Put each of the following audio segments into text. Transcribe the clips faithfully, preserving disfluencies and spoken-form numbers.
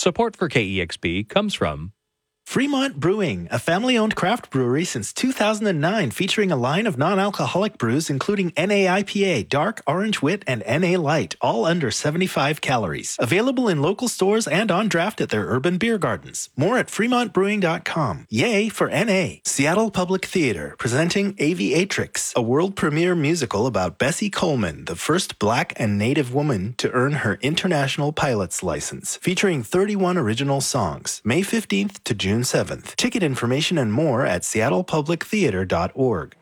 Support for K E X P comes from Fremont Brewing, a family-owned craft brewery since two thousand nine, featuring a line of non-alcoholic brews including N A I P A, Dark, Orange Wit, and N A Light, all under seventy-five calories. Available in local stores and on draft at their urban beer gardens. More at fremont brewing dot com. Yay for N A! Seattle Public Theater, presenting Aviatrix, a world premiere musical about Bessie Coleman, the first Black and Native woman to earn her international pilot's license, featuring thirty-one original songs, May fifteenth to June seventh. Ticket information and more at seattle public theater dot org.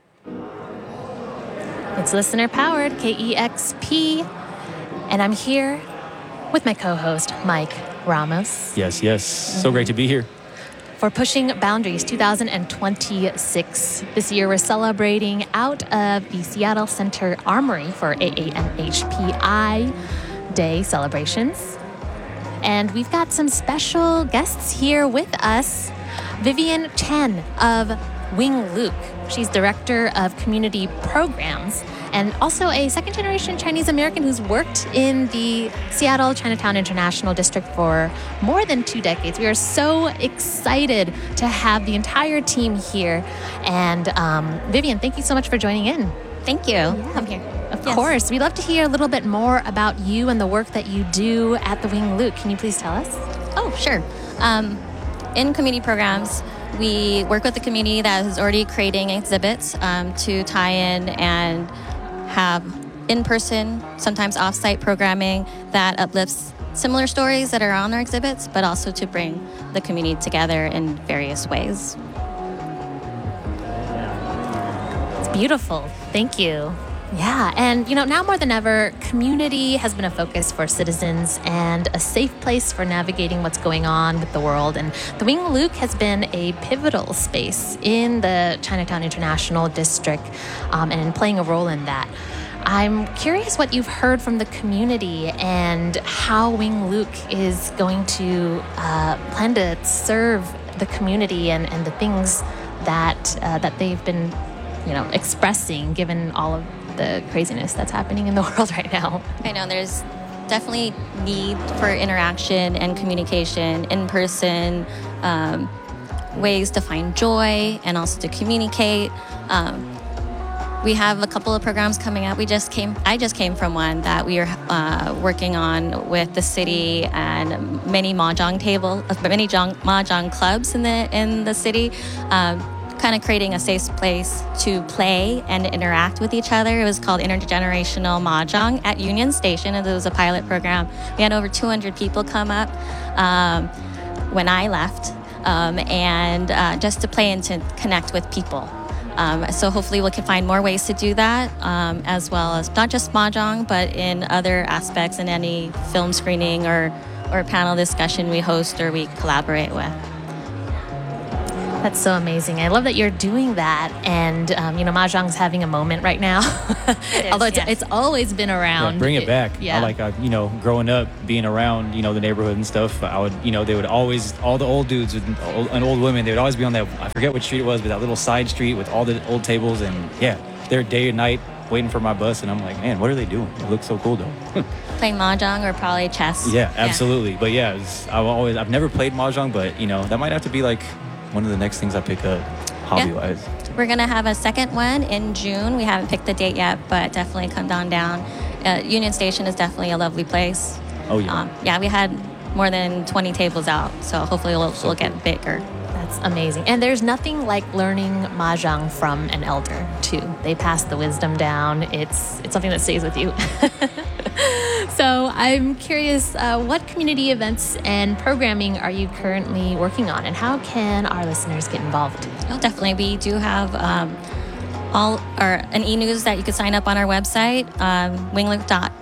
It's listener-powered K E X P, and I'm here with my co-host, Mike Ramos. Yes, yes. So great to be here. For Pushing Boundaries twenty twenty-six. This year, we're celebrating out of the Seattle Center Armory for A A N H P I Day celebrations. And we've got some special guests here with us. Vivian Chen of Wing Luke. She's Director of Community Programs and also a second-generation Chinese American who's worked in the Seattle Chinatown International District for more than two decades. We are so excited to have the entire team here. And um, Vivian, thank you so much for joining in. Thank you. Yeah. I'm here. Of Yes. course. We'd love to hear a little bit more about you and the work that you do at the Wing Luke. Can you please tell us? Oh, sure. Um, in community programs, we work with the community that is already creating exhibits um, to tie in and have in-person, sometimes off-site programming that uplifts similar stories that are on our exhibits, but also to bring the community together in various ways. It's beautiful. Thank you. Yeah, and you know, now more than ever, community has been a focus for citizens and a safe place for navigating what's going on with the world. And the Wing Luke has been a pivotal space in the Chinatown International District um, and in playing a role in that. I'm curious what you've heard from the community and how Wing Luke is going to uh, plan to serve the community and, and the things that uh, that they've been, you know, expressing given all of the craziness that's happening in the world right now. I know there's definitely need for interaction and communication in person, um, ways to find joy and also to communicate. Um, we have a couple of programs coming up. We just came, I just came from one that we are uh, working on with the city and many mahjong table, uh, many jong, mahjong clubs in the in the city. Um, kind of creating a safe place to play and interact with each other. It was called Intergenerational Mahjong at Union Station, and it was a pilot program. We had over two hundred people come up um, when I left, um, and uh, just to play and to connect with people. Um, so hopefully we can find more ways to do that, um, as well as not just Mahjong, but in other aspects in any film screening or, or panel discussion we host or we collaborate with. That's so amazing. I love that you're doing that. And, um, you know, Mahjong's having a moment right now. It is, Although it's, yes. it's always been around. Yeah, bring it back. Yeah. I like, uh, you know, growing up, being around, you know, the neighborhood and stuff, I would, you know, they would always, all the old dudes and old, and old women, they would always be on that, I forget what street it was, but that little side street with all the old tables. And yeah, they're day and night waiting for my bus. And I'm like, man, what are they doing? It looks so cool though. Playing Mahjong or probably chess. Yeah, absolutely. Yeah. But yeah, it's, I've always, I've never played Mahjong, but, you know, that might have to be like one of the next things I pick up hobby-wise. Yeah. We're going to have a second one in June. We haven't picked the date yet, but definitely come down down. Uh, Union Station is definitely a lovely place. Oh, yeah. Um, yeah, we had more than twenty tables out, so hopefully we'll, So we'll cool. get bigger. That's amazing. And there's nothing like learning Mahjong from an elder, too. They pass the wisdom down. It's, it's something that stays with you. So I'm curious, uh, what community events and programming are you currently working on, and how can our listeners get involved? Oh, definitely. We do have um, all our an e-news that you can sign up on our website, um, wingluke dot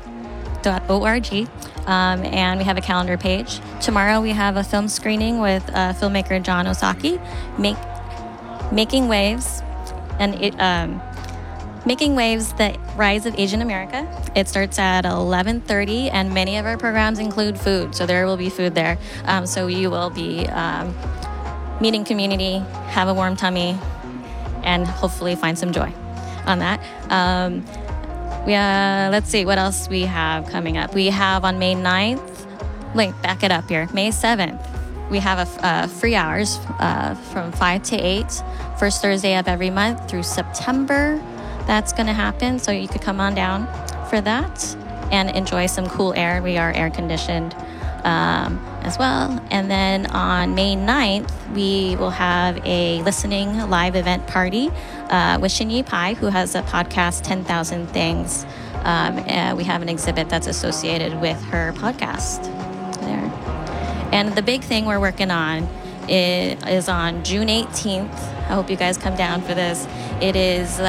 org, um, and we have a calendar page. Tomorrow we have a film screening with uh, filmmaker John Osaki, make, Making Waves, and it, um, Making Waves, the Rise of Asian America. It starts at eleven thirty, and many of our programs include food, so there will be food there. Um, so you will be um, meeting community, have a warm tummy, and hopefully find some joy on that. Um, we uh, let's see what else we have coming up. We have on May ninth wait, back it up here. May seventh, we have a, uh, free hours uh, from five to eight, first Thursday of every month through September. That's going to happen. So you could come on down for that and enjoy some cool air. We are air conditioned um, as well. And then on May ninth, we will have a listening live event party uh, with Shinyi Pai, who has a podcast, ten thousand Things. Um, and we have an exhibit that's associated with her podcast there. And the big thing we're working on is, is on June eighteenth. I hope you guys come down for this. It is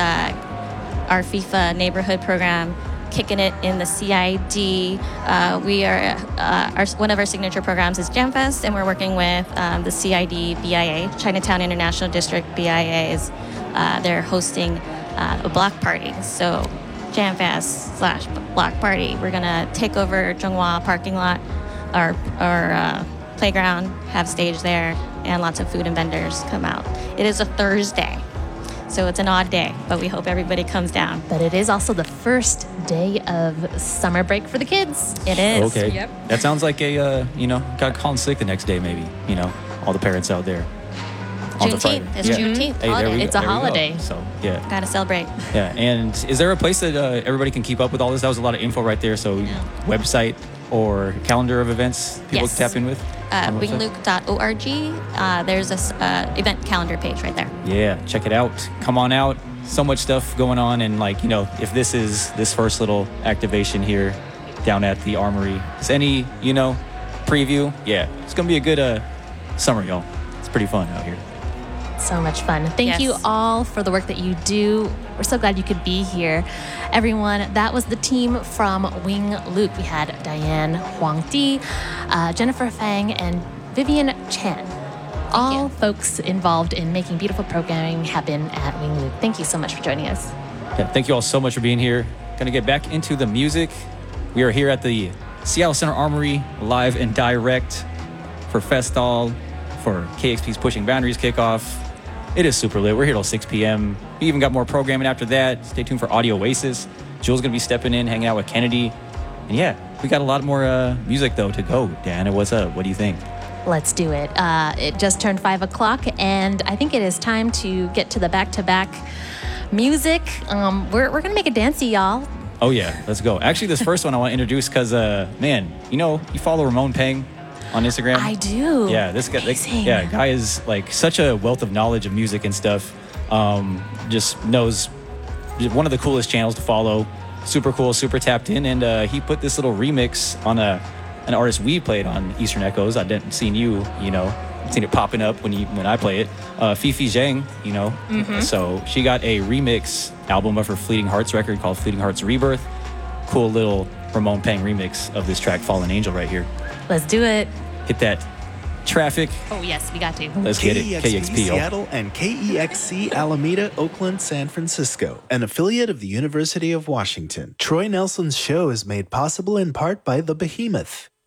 uh, our FIFA neighborhood program, kicking it in the C I D. Uh, we are, uh, our, one of our signature programs is Jam Fest, and we're working with um, the C I D B I A, Chinatown International District B I As. Uh, they're hosting uh, a block party. So Jam Fest slash block party. We're gonna take over Zhonghua parking lot, our, our uh, playground, have stage there, and lots of food and vendors come out. It is a Thursday, so it's an odd day, but we hope everybody comes down. But it is also the first day of summer break for the kids. It is. Okay. Yep. That sounds like a, uh, you know, got calling sick the next day, maybe. You know, all the parents out there. On the Friday. Juneteenth. It's Yeah. Juneteenth. Hey, there holiday. we, It's a there we go. holiday. So, yeah. Gotta celebrate. Yeah. And is there a place that uh, everybody can keep up with all this? That was a lot of info right there. So, website or calendar of events people Yes. can tap in with? Uh, on the website? wingluke dot org. Uh, there's a s- uh, event calendar page right there. Yeah, check it out. Come on out. So much stuff going on, and like you know, if this is this first little activation here down at the Armory, is any you know preview? Yeah, it's gonna be a good uh, summer, y'all. It's pretty fun out here. So much fun. Thank Yes. you all for the work that you do. We're so glad you could be here. Everyone, that was the team from Wing Luke. We had Diane Huang Di, uh, Jennifer Fang, and Vivian Chen. All folks involved in making beautiful programming happen at Wing Luke. Thank you so much for joining us. Yeah, thank you all so much for being here. Gonna get back into the music. We are here at the Seattle Center Armory, live and direct for Festal, for K X P's Pushing Boundaries kickoff. It is super lit. We're here till six p.m. We even got more programming after that. Stay tuned for Audio Oasis. Jules gonna be stepping in, hanging out with Kennedy. And yeah, we got a lot more uh, music though to go. Diana, what's up? What do you think? Let's do it. Uh, it just turned five o'clock, and I think it is time to get to the back-to-back music. Um, we're we're gonna make it dancey, y'all. Oh yeah, let's go. Actually, this first one I want to introduce because, uh, man, you know, you follow Ramon Pang on Instagram. I do. Yeah, this guy, this, Amazing. yeah, guy is like such a wealth of knowledge of music and stuff. Um, just knows one of the coolest channels to follow. Super cool, super tapped in, and uh, he put this little remix on a an artist we played on Eastern Echoes. I didn't seen you, you know, seen it popping up when you when I play it. Uh, Fifi Zhang, you know, Mm-hmm. so she got a remix album of her Fleeting Hearts record called Fleeting Hearts Rebirth. Cool little Ramon Pang remix of this track Fallen Angel right here. Let's do it. Hit that traffic. Oh yes, we got to. Let's get it. K E X P K X P. yo. Seattle and K E X C Alameda, Oakland, San Francisco, an affiliate of the University of Washington. Troy Nelson's show is made possible in part by The Behemoth.